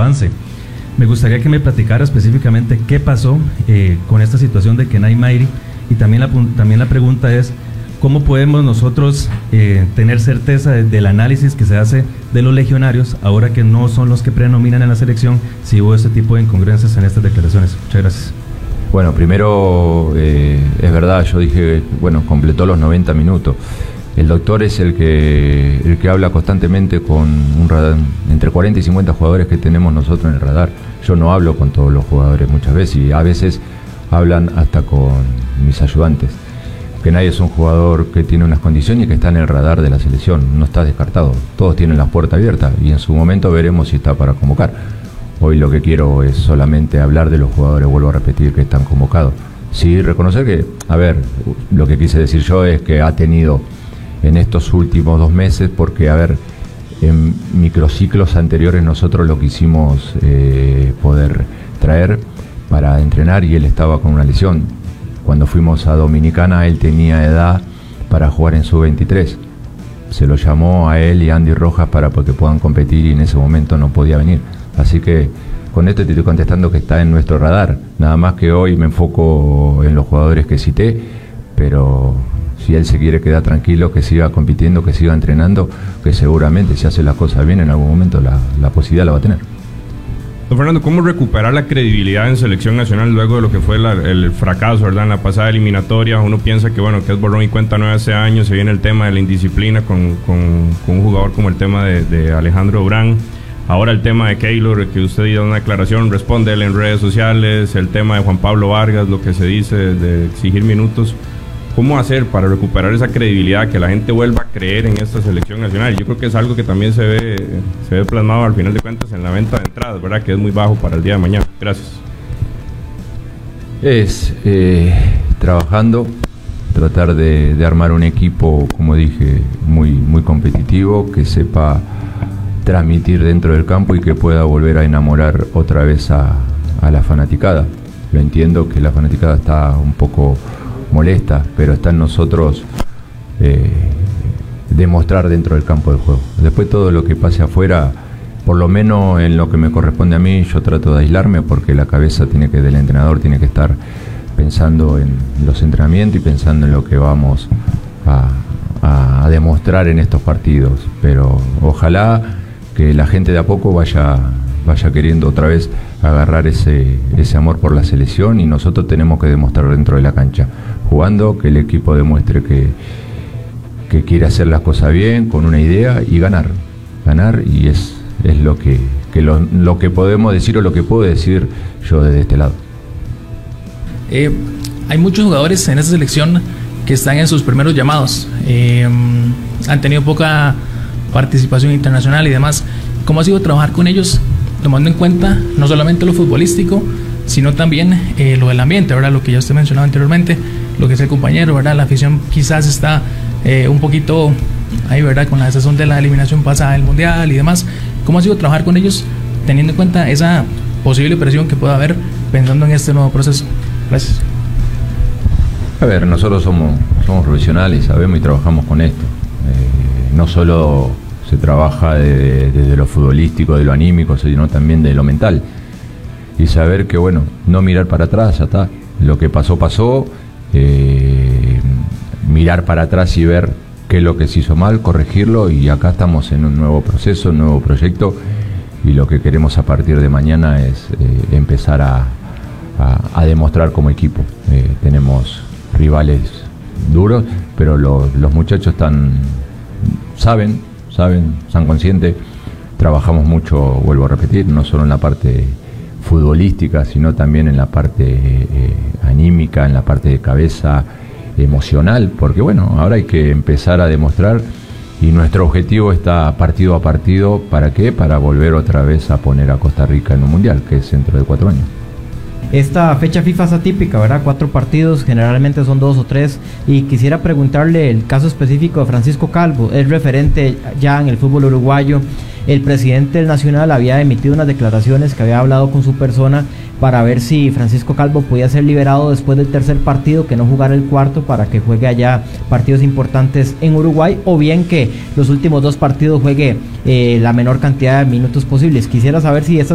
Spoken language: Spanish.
avance. Me gustaría que me platicara específicamente qué pasó con esta situación de Kenay Mayri, y también la pregunta es cómo podemos nosotros tener certeza del análisis que se hace de los legionarios ahora que no son los que predominan en la selección, si hubo este tipo de incongruencias en estas declaraciones. Muchas gracias. Bueno, primero es verdad, yo dije, bueno, completó los 90 minutos. El doctor es el que habla constantemente con un radar, entre 40 y 50 jugadores que tenemos nosotros en el radar. Yo no hablo con todos los jugadores muchas veces, y a veces hablan hasta con mis ayudantes. Kenay es un jugador que tiene unas condiciones y que está en el radar de la selección, no está descartado. Todos tienen las puertas abiertas y en su momento veremos si está para convocar. Hoy lo que quiero es solamente hablar de los jugadores, vuelvo a repetir, que están convocados. Sí, reconocer que, a ver, lo que quise decir yo es que ha tenido en estos últimos 2 meses, porque, a ver, en microciclos anteriores nosotros lo quisimos poder traer para entrenar y él estaba con una lesión. Cuando fuimos a Dominicana él tenía edad para jugar en sub-23. Se lo llamó a él y a Andy Rojas para que puedan competir y en ese momento no podía venir. Así que con esto te estoy contestando que está en nuestro radar. Nada más que hoy me enfoco en los jugadores que cité, pero si él se quiere quedar tranquilo, que siga compitiendo, que siga entrenando, que seguramente si hace las cosas bien en algún momento la posibilidad la va a tener. Don Fernando, ¿cómo recuperar la credibilidad en selección nacional luego de lo que fue el fracaso, ¿verdad?, en la pasada eliminatoria? Uno piensa que, bueno, que es borrón y cuenta nueva hace años, se viene el tema de la indisciplina con un jugador como el tema de Alejandro Durán. Ahora el tema de Keylor, que usted dio una declaración, responde él en redes sociales, el tema de Juan Pablo Vargas, lo que se dice de exigir minutos. ¿Cómo hacer para recuperar esa credibilidad, que la gente vuelva a creer en esta selección nacional? Yo creo que es algo que también se ve plasmado al final de cuentas en la venta de entradas, ¿verdad?, que es muy bajo para el día de mañana. Gracias. Es trabajando, tratar de armar un equipo, como dije, muy, muy competitivo, que sepa transmitir dentro del campo y que pueda volver a enamorar otra vez a la fanaticada. Yo entiendo que la fanaticada está un poco molesta, pero está en nosotros demostrar dentro del campo de juego. Después todo lo que pase afuera, por lo menos en lo que me corresponde a mí, yo trato de aislarme, porque la cabeza del entrenador tiene que estar pensando en los entrenamientos y pensando en lo que vamos a demostrar en estos partidos. Pero ojalá que la gente de a poco vaya queriendo otra vez agarrar ese amor por la selección, y nosotros tenemos que demostrar dentro de la cancha, jugando, que el equipo demuestre que quiere hacer las cosas bien, con una idea, y ganar, y es lo que podemos decir, o lo que puedo decir yo desde este lado. Hay muchos jugadores en esta selección que están en sus primeros llamados, han tenido poca participación internacional y demás. ¿Cómo ha sido trabajar con ellos, tomando en cuenta no solamente lo futbolístico, sino también lo del ambiente, ¿verdad?, lo que ya usted mencionaba anteriormente, lo que es el compañero, ¿verdad? La afición quizás está un poquito ahí, ¿verdad?, con la sazón de la eliminación pasada del Mundial y demás. ¿Cómo ha sido trabajar con ellos, teniendo en cuenta esa posible presión que pueda haber pensando en este nuevo proceso? Gracias. A ver, nosotros somos profesionales, sabemos y trabajamos con esto. No solo se trabaja desde lo futbolístico, de lo anímico, sino también de lo mental. Y saber que, bueno, no mirar para atrás, ya está. Lo que pasó, mirar para atrás y ver qué es lo que se hizo mal, corregirlo, y acá estamos en un nuevo proceso, un nuevo proyecto, y lo que queremos a partir de mañana es empezar a demostrar como equipo. Tenemos rivales duros, pero los muchachos saben, están conscientes. Trabajamos mucho, vuelvo a repetir, no solo en la parte futbolística, sino también en la parte anímica, en la parte de cabeza, emocional, porque bueno, ahora hay que empezar a demostrar, y nuestro objetivo está partido a partido. ¿Para qué? Para volver otra vez a poner a Costa Rica en un mundial, que es dentro de 4 años. Esta fecha FIFA es atípica, ¿verdad? 4 partidos, generalmente son 2 o 3, y quisiera preguntarle el caso específico de Francisco Calvo. Es referente ya en el fútbol uruguayo. El presidente del Nacional había emitido unas declaraciones, que había hablado con su persona para ver si Francisco Calvo podía ser liberado después del 3er partido, que no jugara el 4º, para que juegue allá partidos importantes en Uruguay, o bien que los últimos 2 partidos juegue la menor cantidad de minutos posibles. Quisiera saber si estas